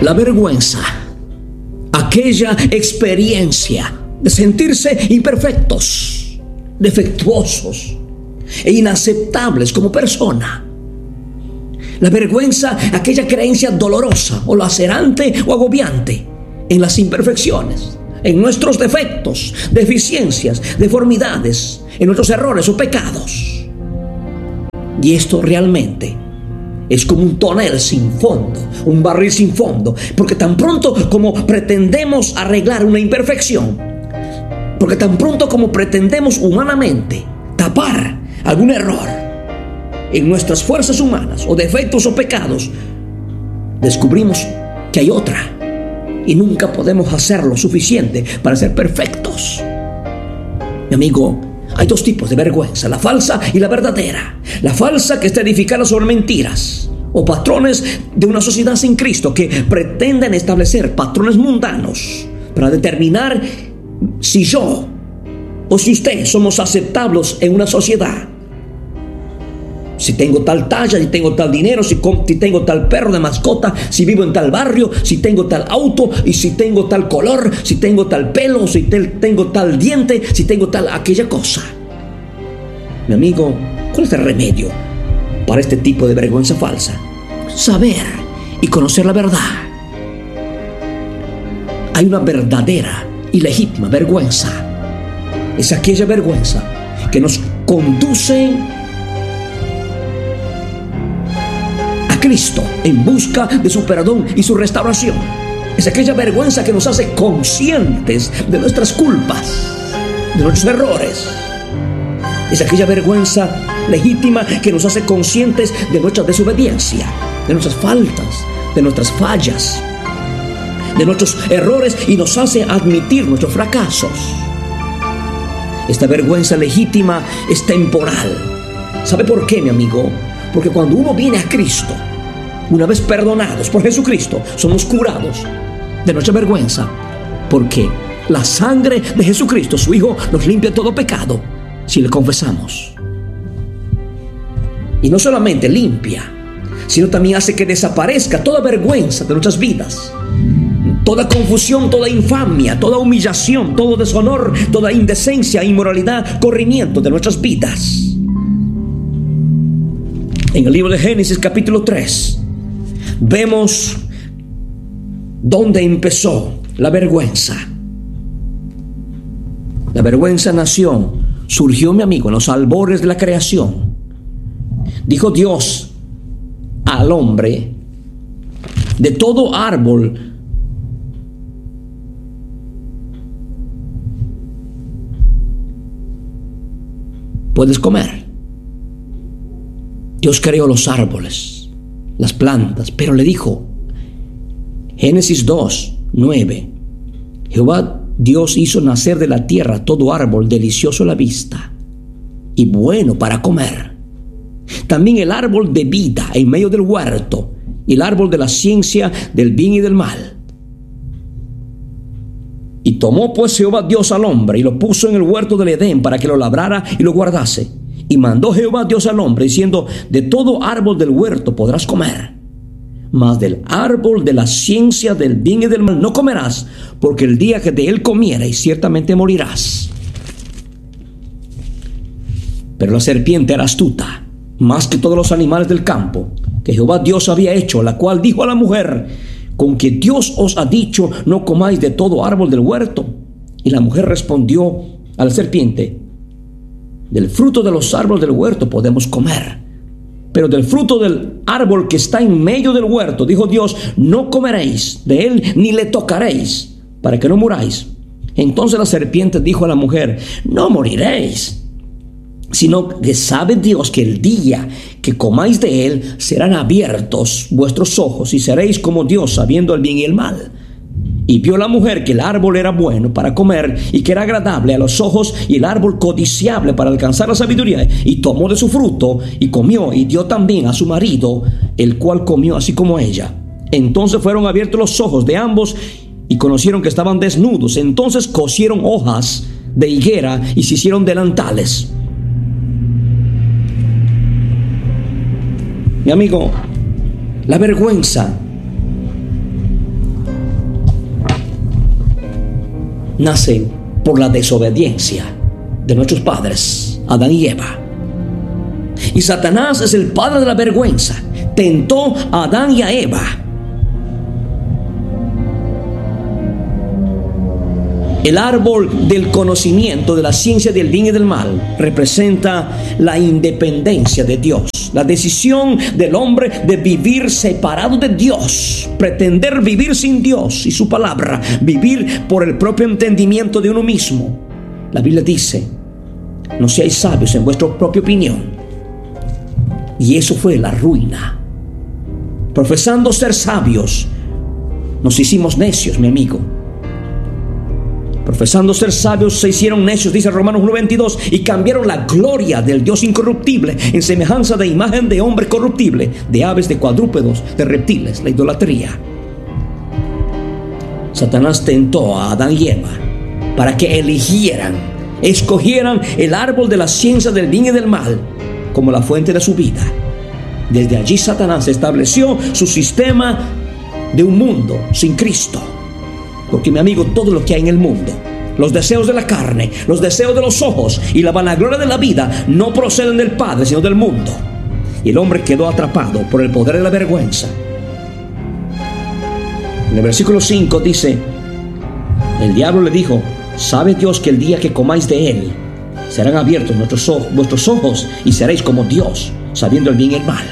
La vergüenza, aquella experiencia de sentirse imperfectos, defectuosos e inaceptables como persona. La vergüenza, aquella creencia dolorosa o lacerante o agobiante en las imperfecciones, en nuestros defectos, deficiencias, deformidades, en nuestros errores o pecados. Y esto realmente es como un tonel sin fondo, un barril sin fondo, porque tan pronto como pretendemos arreglar una imperfección, porque tan pronto como pretendemos humanamente tapar algún error en nuestras fuerzas humanas o defectos o pecados, descubrimos que hay otra y nunca podemos hacer lo suficiente para ser perfectos. Mi amigo, hay dos tipos de vergüenza: la falsa y la verdadera. La falsa, que está edificada sobre mentiras o patrones de una sociedad sin Cristo, que pretenden establecer patrones mundanos para determinar si yo o si usted somos aceptables en una sociedad. Si tengo tal talla, si tengo tal dinero, si tengo tal perro de mascota, si vivo en tal barrio, si tengo tal auto, y si tengo tal color, si tengo tal pelo, si tengo tal diente, si tengo tal aquella cosa. Mi amigo, ¿cuál es el remedio para este tipo de vergüenza falsa? Saber y conocer la verdad. Hay una verdadera y legítima vergüenza. Es aquella vergüenza que nos conduce a Cristo en busca de su perdón y su restauración. Es aquella vergüenza que nos hace conscientes de nuestras culpas, de nuestros errores. Es aquella vergüenza legítima que nos hace conscientes de nuestra desobediencia, de nuestras faltas, de nuestras fallas, de nuestros errores, y nos hace admitir nuestros fracasos. Esta vergüenza legítima es temporal. ¿Sabe por qué, mi amigo? Porque cuando uno viene a Cristo, una vez perdonados por Jesucristo, somos curados de nuestra vergüenza, porque la sangre de Jesucristo, su Hijo, nos limpia todo pecado si le confesamos. Y no solamente limpia, sino también hace que desaparezca toda vergüenza de nuestras vidas, toda confusión, toda infamia, toda humillación, todo deshonor, toda indecencia, inmoralidad, corrimiento de nuestras vidas. En el libro de Génesis capítulo 3 vemos dónde empezó la vergüenza. La vergüenza surgió, mi amigo, en los albores de la creación. Dijo Dios al hombre: de todo árbol puedes comer. Dios creó los árboles, las plantas, pero le dijo, Génesis 2:9, Jehová Dios hizo nacer de la tierra todo árbol delicioso a la vista y bueno para comer. También el árbol de vida en medio del huerto y el árbol de la ciencia del bien y del mal. Y tomó pues Jehová Dios al hombre y lo puso en el huerto del Edén para que lo labrara y lo guardase. Y mandó Jehová Dios al hombre diciendo: de todo árbol del huerto podrás comer, mas del árbol de la ciencia del bien y del mal no comerás, porque el día que de él comiereis ciertamente morirás. Pero la serpiente era astuta, más que todos los animales del campo que Jehová Dios había hecho, la cual dijo a la mujer: con que Dios os ha dicho, no comáis de todo árbol del huerto. Y la mujer respondió a la serpiente: del fruto de los árboles del huerto podemos comer, pero del fruto del árbol que está en medio del huerto, dijo Dios, no comeréis de él ni le tocaréis, para que no muráis. Entonces la serpiente dijo a la mujer: no moriréis, sino que sabe Dios que el día que comáis de él serán abiertos vuestros ojos y seréis como Dios, sabiendo el bien y el mal. Y vio la mujer que el árbol era bueno para comer y que era agradable a los ojos, y el árbol codiciable para alcanzar la sabiduría, y tomó de su fruto y comió, y dio también a su marido, el cual comió así como ella. Entonces fueron abiertos los ojos de ambos y conocieron que estaban desnudos. Entonces cosieron hojas de higuera y se hicieron delantales. Mi amigo, la vergüenza nacen por la desobediencia de nuestros padres, Adán y Eva. Y Satanás es el padre de la vergüenza. Tentó a Adán y a Eva. El árbol del conocimiento de la ciencia del bien y del mal representa la independencia de Dios, la decisión del hombre de vivir separado de Dios, pretender vivir sin Dios y su palabra, vivir por el propio entendimiento de uno mismo. La Biblia dice: no seáis sabios en vuestra propia opinión. Y eso fue la ruina. Profesando ser sabios, nos hicimos necios, mi amigo. Profesando ser sabios, se hicieron necios, dice Romanos 1:22, y cambiaron la gloria del Dios incorruptible en semejanza de imagen de hombre corruptible, de aves, de cuadrúpedos, de reptiles, la idolatría. Satanás tentó a Adán y Eva para que escogieran el árbol de la ciencia del bien y del mal como la fuente de su vida. Desde allí Satanás estableció su sistema de un mundo sin Cristo. Porque, mi amigo, todo lo que hay en el mundo, los deseos de la carne, los deseos de los ojos y la vanagloria de la vida, no proceden del Padre, sino del mundo. Y el hombre quedó atrapado por el poder de la vergüenza. En el versículo 5 dice: el diablo le dijo: ¿sabe Dios que el día que comáis de él serán abiertos vuestros ojos y seréis como Dios, sabiendo el bien y el mal?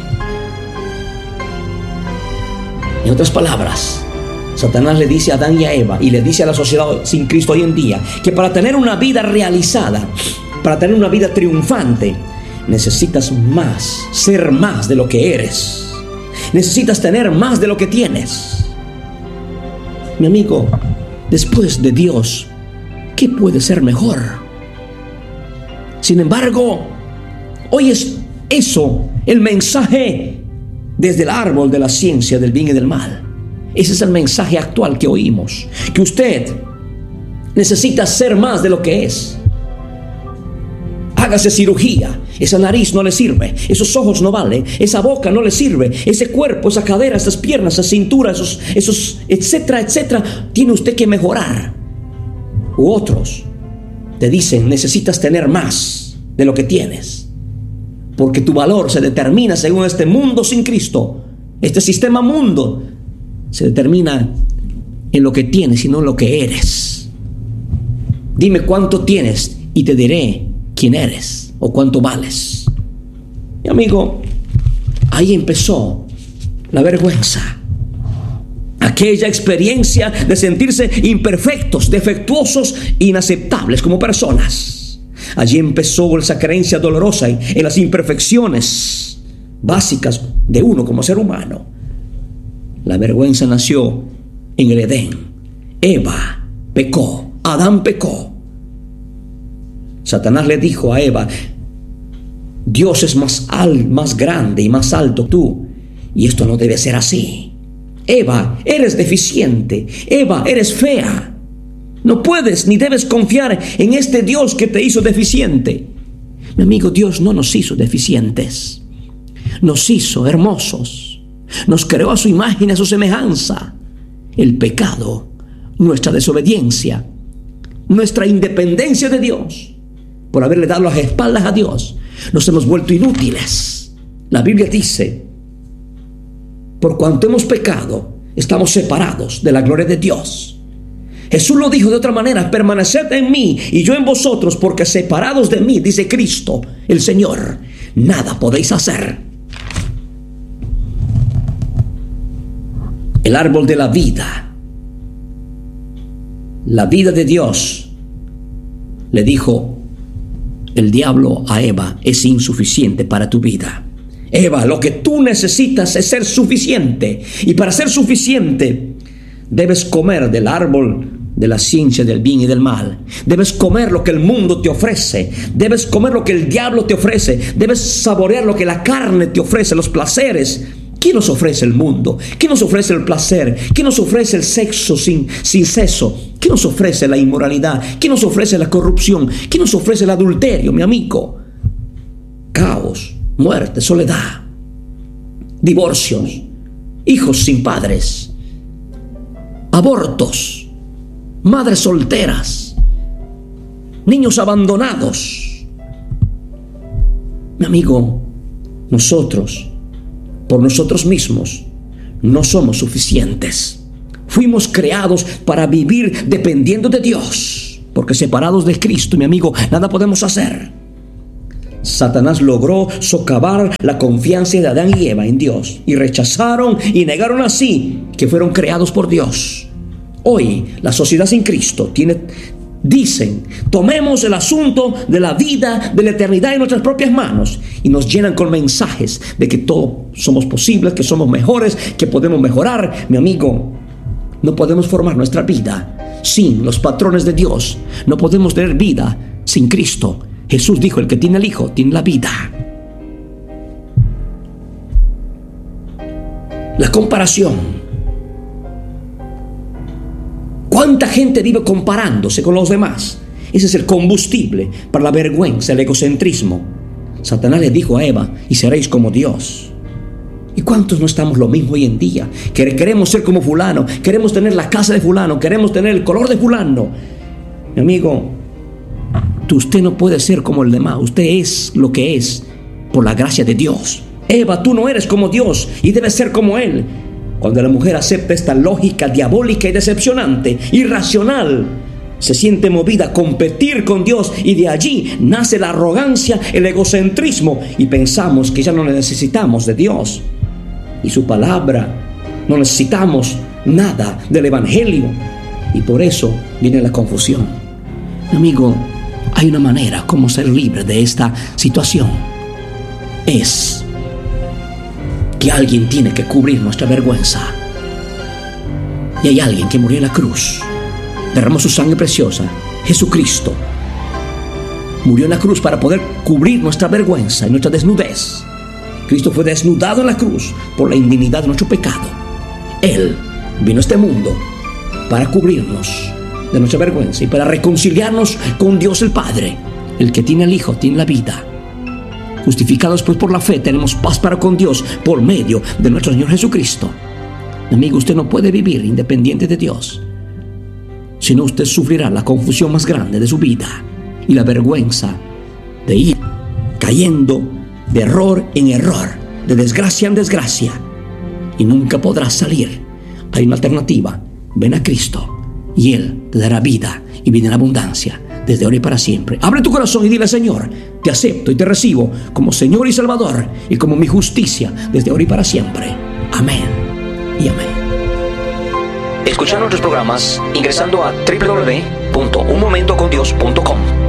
En otras palabras, Satanás le dice a Adán y a Eva, y le dice a la sociedad sin Cristo hoy en día, que para tener una vida realizada, para tener una vida triunfante, necesitas más, ser más de lo que eres. Necesitas tener más de lo que tienes. Mi amigo, después de Dios, ¿qué puede ser mejor? Sin embargo, hoy es eso el mensaje desde el árbol de la ciencia del bien y del mal. Ese es el mensaje actual que oímos, que usted necesita ser más de lo que es. Hágase cirugía. Esa nariz no le sirve, esos ojos no valen, esa boca no le sirve, ese cuerpo, esa cadera, esas piernas, esa cintura, esos etcétera, etcétera. Tiene usted que mejorar. U otros te dicen: necesitas tener más de lo que tienes, porque tu valor se determina según este mundo sin Cristo. Este sistema mundo se determina en lo que tienes y no en lo que eres. Dime cuánto tienes y te diré quién eres o cuánto vales. Mi amigo, ahí empezó la vergüenza. Aquella experiencia de sentirse imperfectos, defectuosos, inaceptables como personas. Allí empezó esa creencia dolorosa en las imperfecciones básicas de uno como ser humano. La vergüenza nació en el Edén. Eva pecó, Adán pecó. Satanás le dijo a Eva: Dios es más grande y más alto que tú, y esto no debe ser así. Eva, eres deficiente. Eva, eres fea. No puedes ni debes confiar en este Dios que te hizo deficiente. Mi amigo, Dios no nos hizo deficientes. Nos hizo hermosos. Nos creó a su imagen y a su semejanza. El pecado, nuestra desobediencia, nuestra independencia de Dios, por haberle dado las espaldas a Dios, nos hemos vuelto inútiles. La Biblia dice: por cuanto hemos pecado, estamos separados de la gloria de Dios. Jesús lo dijo de otra manera: permaneced en mí y yo en vosotros, porque separados de mí, dice Cristo el Señor, nada podéis hacer. El árbol de la vida de Dios, le dijo el diablo a Eva, es insuficiente para tu vida. Eva, lo que tú necesitas es ser suficiente, y para ser suficiente debes comer del árbol de la ciencia del bien y del mal. Debes comer lo que el mundo te ofrece, debes comer lo que el diablo te ofrece, debes saborear lo que la carne te ofrece, los placeres. ¿Qué nos ofrece el mundo? ¿Qué nos ofrece el placer? ¿Qué nos ofrece el sexo sin ceso? ¿Qué nos ofrece la inmoralidad? ¿Qué nos ofrece la corrupción? ¿Qué nos ofrece el adulterio, mi amigo? Caos, muerte, soledad, divorcios, hijos sin padres, abortos, madres solteras, niños abandonados. Mi amigo, nosotros, por nosotros mismos, no somos suficientes. Fuimos creados para vivir dependiendo de Dios, porque separados de Cristo, mi amigo, nada podemos hacer. Satanás logró socavar la confianza de Adán y Eva en Dios, y rechazaron y negaron así que fueron creados por Dios. Hoy la sociedad sin Cristo dicen, tomemos el asunto de la vida, de la eternidad en nuestras propias manos, y nos llenan con mensajes de que todos somos posibles, que somos mejores, que podemos mejorar. Mi amigo, no podemos formar nuestra vida sin los patrones de Dios. No podemos tener vida sin Cristo. Jesús dijo, el que tiene el Hijo tiene la vida. La comparación. ¿Cuánta gente vive comparándose con los demás? Ese es el combustible para la vergüenza, el egocentrismo. Satanás le dijo a Eva, y seréis como Dios. ¿Y cuántos no estamos lo mismo hoy en día? Que queremos ser como fulano, queremos tener la casa de fulano, queremos tener el color de fulano. Mi amigo, usted no puede ser como el demás. Usted es lo que es por la gracia de Dios. Eva, tú no eres como Dios y debes ser como Él. Cuando la mujer acepta esta lógica diabólica y decepcionante, irracional, se siente movida a competir con Dios, y de allí nace la arrogancia, el egocentrismo, y pensamos que ya no necesitamos de Dios y su palabra. No necesitamos nada del Evangelio, y por eso viene la confusión. Amigo, hay una manera como ser libre de esta situación. Es que alguien tiene que cubrir nuestra vergüenza. Y hay alguien que murió en la cruz, derramó su sangre preciosa. Jesucristo murió en la cruz para poder cubrir nuestra vergüenza y nuestra desnudez. Cristo fue desnudado en la cruz por la indignidad de nuestro pecado. Él vino a este mundo para cubrirnos de nuestra vergüenza y para reconciliarnos con Dios el Padre. El que tiene el Hijo tiene la vida. Justificados pues por la fe, tenemos paz para con Dios por medio de nuestro Señor Jesucristo. Amigo, usted no puede vivir independiente de Dios, sino usted sufrirá la confusión más grande de su vida y la vergüenza de ir cayendo de error en error, de desgracia en desgracia, y nunca podrás salir. Hay una alternativa. Ven a Cristo y Él te dará vida y vida en abundancia desde ahora y para siempre. Abre tu corazón y dile: Señor, te acepto y te recibo como Señor y Salvador y como mi justicia desde ahora y para siempre. Amén y amén. Escuchar nuestros programas ingresando a www.unmomentocondios.com.